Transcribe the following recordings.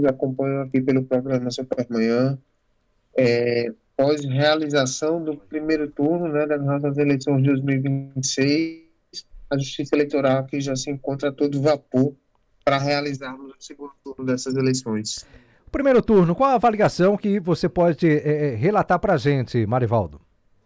nos acompanham aqui pelo programa Supermanhã. Após realização do primeiro turno, né, das nossas eleições de 2026, a Justiça Eleitoral aqui já se encontra a todo vapor para realizarmos o segundo turno dessas eleições. Primeiro turno, qual a avaliação que você pode relatar para a gente, Marivaldo?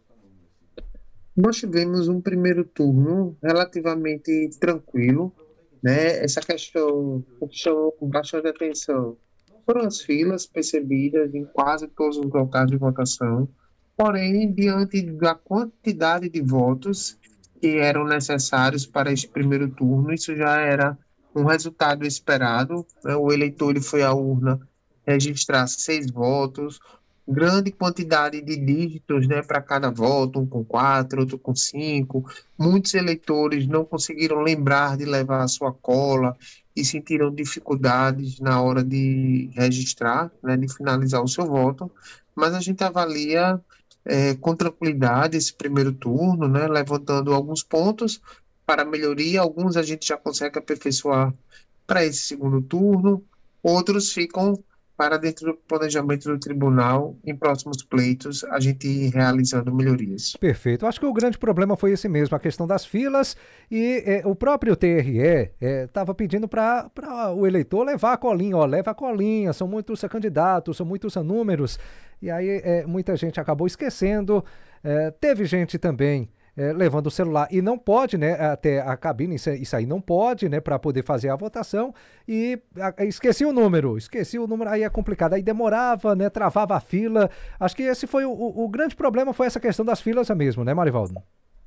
Nós tivemos um primeiro turno relativamente tranquilo, né? Essa questão, o que chamou bastante atenção foram as filas percebidas em quase todos os locais de votação. Porém, diante da quantidade de votos que eram necessários para este primeiro turno, isso já era um resultado esperado, né? O eleitor ele foi à urna registrar 6 votos, grande quantidade de dígitos, né, para cada voto, um com 4, outro com 5. Muitos eleitores não conseguiram lembrar de levar a sua cola e sentiram dificuldades na hora de registrar, né, de finalizar o seu voto, mas a gente avalia com tranquilidade esse primeiro turno, né, levantando alguns pontos para melhoria, alguns a gente já consegue aperfeiçoar para esse segundo turno, outros ficam para dentro do planejamento do tribunal, em próximos pleitos, a gente ir realizando melhorias. Perfeito. Acho que o grande problema foi esse mesmo, a questão das filas e o próprio TRE estava pedindo para o eleitor levar a colinha, leva a colinha, são muitos candidatos, são muitos números, e aí muita gente acabou esquecendo, teve gente também levando o celular e não pode, né, até a cabine, isso aí não pode, né, para poder fazer a votação e esqueci o número, aí é complicado, aí demorava, né, travava a fila, acho que esse foi o grande problema, foi essa questão das filas mesmo, né, Marivaldo?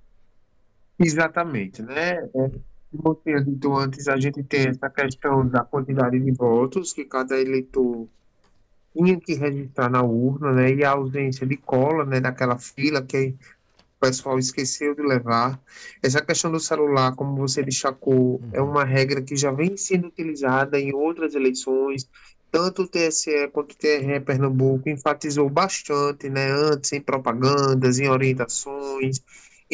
Exatamente, né? Como eu tinha dito antes, a gente tem essa questão da quantidade de votos que cada eleitor tinha que registrar na urna, né? E a ausência de cola, né, daquela fila que o pessoal esqueceu de levar. Essa questão do celular, como você destacou, é uma regra que já vem sendo utilizada em outras eleições. Tanto o TSE quanto o TRE Pernambuco enfatizou bastante, né, antes em propagandas, em orientações,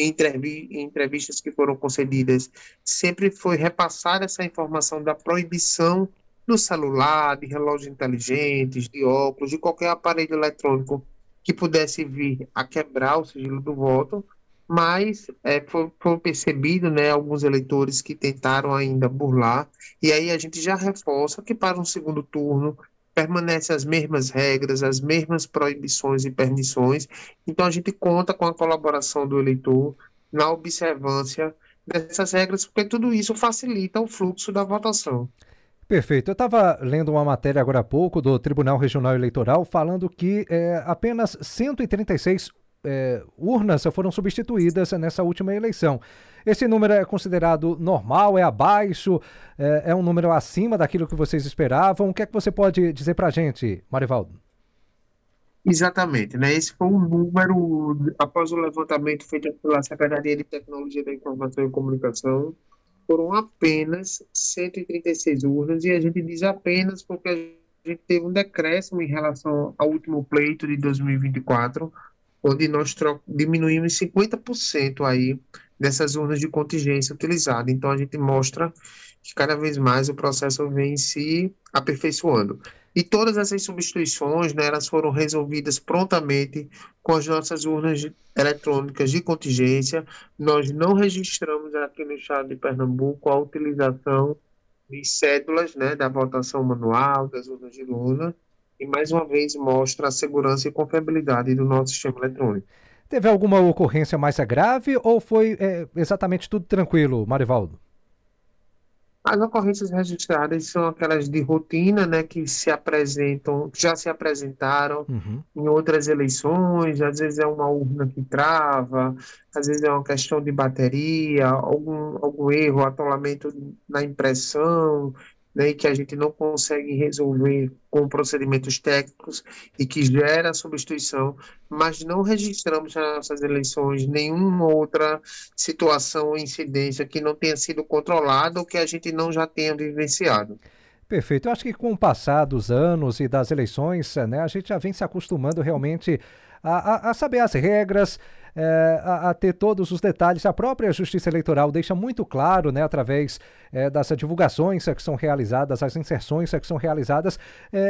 em entrevistas que foram concedidas, sempre foi repassada essa informação da proibição do celular, de relógios inteligentes, de óculos, de qualquer aparelho eletrônico que pudesse vir a quebrar o sigilo do voto, mas foi percebido, né, alguns eleitores que tentaram ainda burlar, e aí a gente já reforça que para um segundo turno permanecem as mesmas regras, as mesmas proibições e permissões, então a gente conta com a colaboração do eleitor na observância dessas regras, porque tudo isso facilita o fluxo da votação. Perfeito. Eu estava lendo uma matéria agora há pouco do Tribunal Regional Eleitoral falando que apenas 136 urnas foram substituídas nessa última eleição. Esse número é considerado normal, é abaixo, é um número acima daquilo que vocês esperavam? O que é que você pode dizer para a gente, Marivaldo? Exatamente, né? Esse foi um número, após o levantamento feito pela Secretaria de Tecnologia da Informação e Comunicação, foram apenas 136 urnas, e a gente diz apenas porque a gente teve um decréscimo em relação ao último pleito de 2024, onde nós diminuímos 50% aí dessas urnas de contingência utilizadas. Então, a gente mostra que cada vez mais o processo vem se aperfeiçoando. E todas essas substituições, né, elas foram resolvidas prontamente com as nossas eletrônicas de contingência. Nós não registramos aqui no estado de Pernambuco a utilização de cédulas, né, da votação manual, das urnas de lona, e mais uma vez mostra a segurança e confiabilidade do nosso sistema eletrônico. Teve alguma ocorrência mais grave ou foi exatamente tudo tranquilo, Marivaldo? As ocorrências registradas são aquelas de rotina, né, que se apresentam, que já se apresentaram Uhum. em outras eleições, às vezes é uma urna que trava, às vezes é uma questão de bateria, algum erro, atolamento na impressão, né, e que a gente não consegue resolver com procedimentos técnicos e que gera substituição, mas não registramos nas nossas eleições nenhuma outra situação ou incidência que não tenha sido controlada ou que a gente não já tenha vivenciado. Perfeito. Eu acho que com o passar dos anos e das eleições, né, a gente já vem se acostumando realmente a saber as regras, a ter todos os detalhes. A própria Justiça Eleitoral deixa muito claro, né, através das divulgações que são realizadas, as inserções que são realizadas,